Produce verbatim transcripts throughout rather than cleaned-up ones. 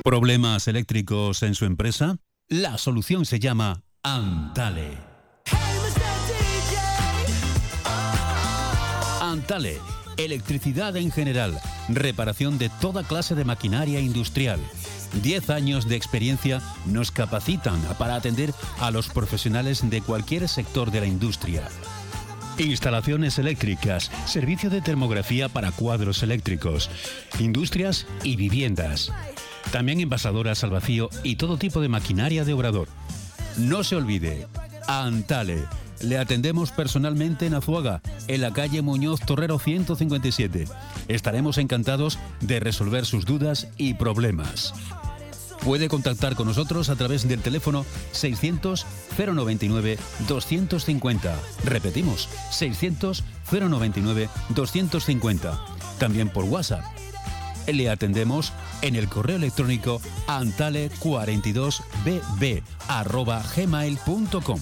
¿Problemas eléctricos en su empresa? La solución se llama Antale. Antale, electricidad en general, reparación de toda clase de maquinaria industrial. Diez años de experiencia nos capacitan para atender a los profesionales de cualquier sector de la industria. Instalaciones eléctricas, servicio de termografía para cuadros eléctricos, industrias y viviendas. También envasadoras al vacío y todo tipo de maquinaria de obrador. No se olvide, Antale. Le atendemos personalmente en Azuaga, en la calle Muñoz Torrero ciento cincuenta y siete. Estaremos encantados de resolver sus dudas y problemas. Puede contactar con nosotros a través del teléfono seiscientos cero noventa y nueve doscientos cincuenta. Repetimos, seiscientos cero noventa y nueve doscientos cincuenta. También por WhatsApp. Le atendemos en el correo electrónico antale cuarenta y dos b b arroba gmail punto com.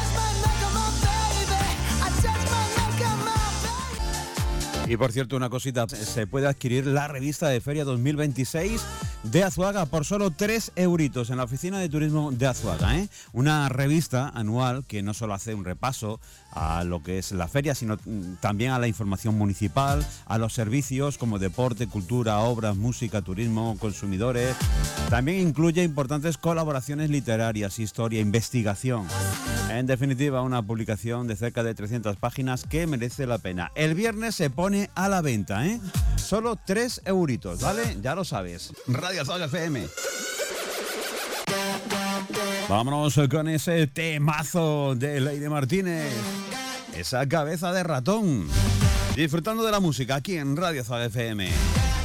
Y por cierto, una cosita, se puede adquirir la revista de Feria dos mil veintiséis de Azuaga por solo tres euritos en la oficina de turismo de Azuaga, ¿eh? Una revista anual que no solo hace un repaso a lo que es la feria, sino también a la información municipal, a los servicios como deporte, cultura, obras, música, turismo, consumidores. También incluye importantes colaboraciones literarias, historia, investigación. En definitiva, una publicación de cerca de trescientas páginas que merece la pena. El viernes se pone a la venta, ¿eh? Solo tres euritos, ¿vale? Ya lo sabes. Radio Azuaga F M. Vámonos con ese temazo de Leire Martínez. Esa cabeza de ratón. Disfrutando de la música aquí en Radio Azuaga F M.